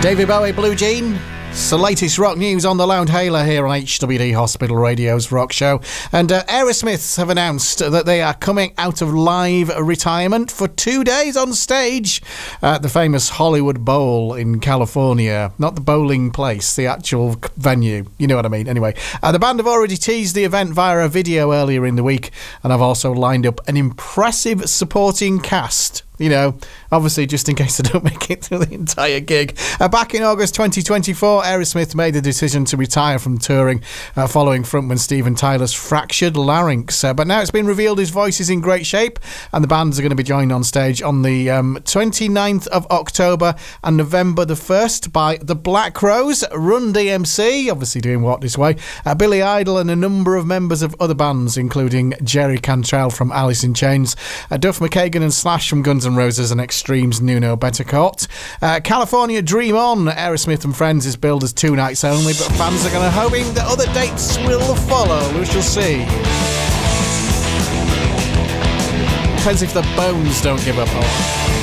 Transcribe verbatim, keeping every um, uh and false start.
David Bowie, Blue Jean. It's the latest rock news on the Loudhailer here on H W D Hospital Radio's Rock Show. And uh, Aerosmith have announced that they are coming out of live retirement for two days on stage at the famous Hollywood Bowl in California. Not the bowling place, the actual venue. You know what I mean. Anyway, uh, the band have already teased the event via a video earlier in the week, and have also lined up an impressive supporting cast. You know, obviously just in case I don't make it through the entire gig. Uh, back in August twenty twenty-four, Aerosmith made the decision to retire from touring uh, following frontman Steven Tyler's fractured larynx. Uh, but now it's been revealed his voice is in great shape, and the bands are going to be joined on stage on the um, twenty-ninth of October and November the first by The Black Rose, Run D M C, obviously doing What This Way, uh, Billy Idol, and a number of members of other bands, including Jerry Cantrell from Alice in Chains, uh, Duff McKagan and Slash from Guns N' Roses, and Extreme's Nuno Bettencourt. Uh, California Dream On, Aerosmith and Friends, is billed as two nights only, but fans are going to hoping that other dates will follow. We shall see. Depends if the Bones don't give up.